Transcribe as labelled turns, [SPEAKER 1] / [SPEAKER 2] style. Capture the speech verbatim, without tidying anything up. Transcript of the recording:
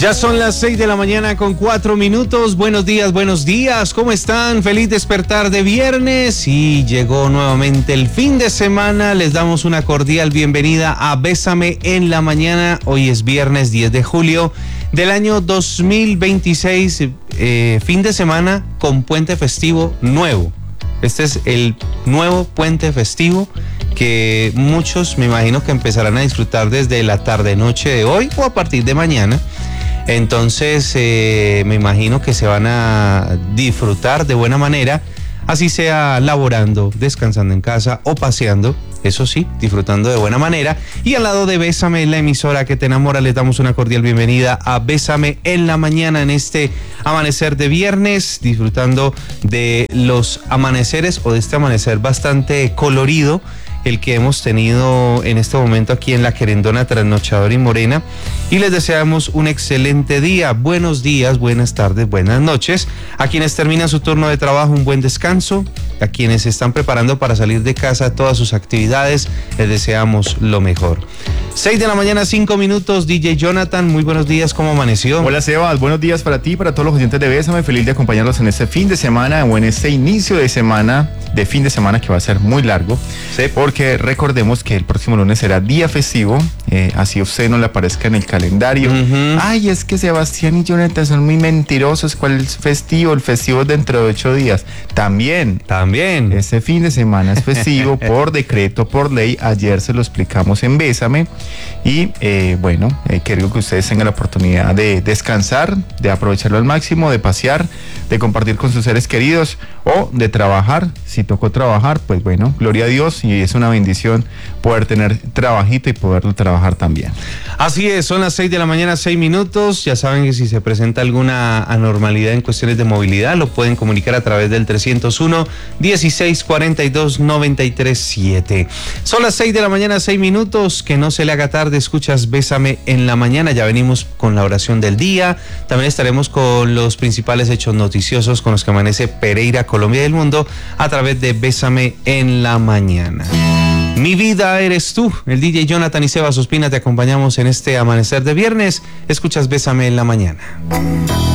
[SPEAKER 1] Ya son las seis de la mañana con cuatro minutos. Buenos días, buenos días. ¿Cómo están? Feliz despertar de viernes. Y llegó nuevamente el fin de semana. Les damos una cordial bienvenida a Bésame en la Mañana. Hoy es viernes diez de julio del año dos mil veintiséis. Eh, fin de semana con puente festivo nuevo. Este es el nuevo puente festivo que muchos me imagino que empezarán a disfrutar desde la tarde-noche de hoy o a partir de mañana. Entonces eh, me imagino que se van a disfrutar de buena manera, así sea laborando, descansando en casa o paseando, eso sí, disfrutando de buena manera. Y al lado de Bésame, la emisora que te enamora, les damos una cordial bienvenida a Bésame en la Mañana en este amanecer de viernes, disfrutando de los amaneceres o de este amanecer bastante colorido, el que hemos tenido en este momento aquí en La Querendona, Trasnochadora y Morena, y les deseamos un excelente día. Buenos días, buenas tardes, buenas noches. A quienes terminan su turno de trabajo, un buen descanso. A quienes se están preparando para salir de casa, todas sus actividades, les deseamos lo mejor. seis de la mañana, cinco minutos. D J Jonathan, muy buenos días, ¿cómo amaneció?
[SPEAKER 2] Hola Sebas, buenos días para ti, para todos los oyentes de Bésame. Feliz de acompañarlos en este fin de semana o en este inicio de semana, de fin de semana que va a ser muy largo.
[SPEAKER 1] Sí.
[SPEAKER 2] Porque recordemos que el próximo lunes será día festivo, eh, así a usted no le aparezca en el calendario. Uh-huh. Ay, es que Sebastián y Jonathan son muy mentirosos. ¿Cuál es el festivo? El festivo es dentro de ocho días. También.
[SPEAKER 1] También.
[SPEAKER 2] Este fin de semana es festivo por decreto, por ley. Ayer se lo explicamos en Bésame. Y eh, bueno, eh, quiero que ustedes tengan la oportunidad de descansar, de aprovecharlo al máximo, de pasear, de compartir con sus seres queridos o de trabajar. Si tocó trabajar, pues bueno, gloria a Dios, y es una bendición poder tener trabajito y poderlo trabajar también.
[SPEAKER 1] Así es, son las seis de la mañana, seis minutos. Ya saben que si se presenta alguna anormalidad en cuestiones de movilidad, lo pueden comunicar a través del trescientos uno, dieciséis cuarenta y dos, noventa y tres siete. Son las seis de la mañana, seis minutos. Que no se le haga tarde, escuchas Bésame en la Mañana. Ya venimos con la oración del día. También estaremos con los principales hechos noticiosos con los que amanece Pereira, Colombia y el mundo a través de Bésame en la Mañana. Mi vida eres tú. El D J Jonathan y Sebas Ospina te acompañamos en este amanecer de viernes. Escuchas Bésame en la Mañana.